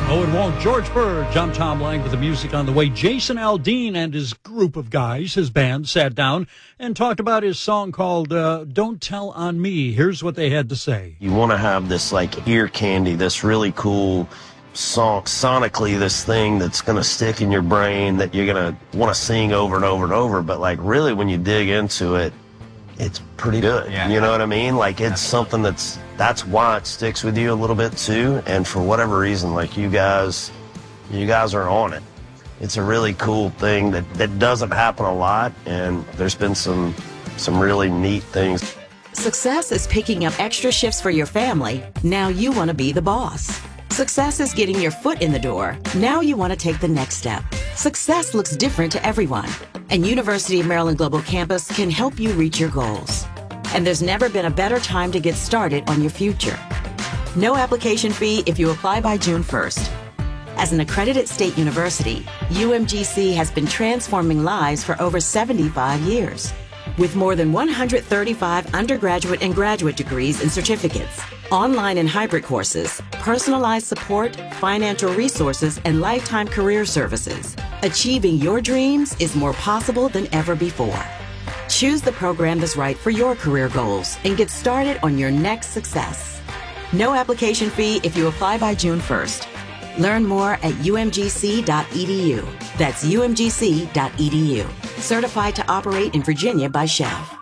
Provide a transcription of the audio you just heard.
Oh, it won't. George Bird, John Tom Lang with the music on the way. Jason Aldean and his group of guys, his band, sat down and talked about his song called Don't Tell on Me. Here's what they had to say. You want to have this like ear candy, this really cool song, sonically, this thing that's going to stick in your brain that you're going to want to sing over and over and over. But like really when you dig into it, it's pretty good. Yeah. You know what I mean? Like it's something that's why it sticks with you a little bit too. And for whatever reason, like you guys are on it. It's a really cool thing that doesn't happen a lot. And there's been some really neat things. Success is picking up extra shifts for your family. Now you want to be the boss. Success is getting your foot in the door. Now you want to take the next step. Success looks different to everyone, and University of Maryland Global Campus can help you reach your goals. And there's never been a better time to get started on your future. No application fee if you apply by June 1st. As an accredited state university, UMGC has been transforming lives for over 75 years. With more than 135 undergraduate and graduate degrees and certificates, online and hybrid courses, personalized support, financial resources, and lifetime career services, achieving your dreams is more possible than ever before. Choose the program that's right for your career goals and get started on your next success. No application fee if you apply by June 1st. Learn more at umgc.edu. That's umgc.edu. Certified to operate in Virginia by Chev.